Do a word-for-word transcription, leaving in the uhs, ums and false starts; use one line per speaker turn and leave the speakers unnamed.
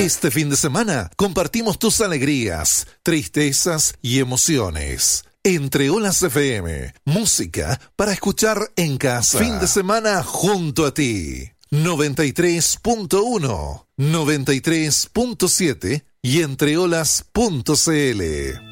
Este fin de semana compartimos tus alegrías, tristezas y emociones. Entre Olas F M, música para escuchar en casa. Fin de semana junto a ti. noventa y tres punto uno, noventa y tres punto siete y entreolas punto c l.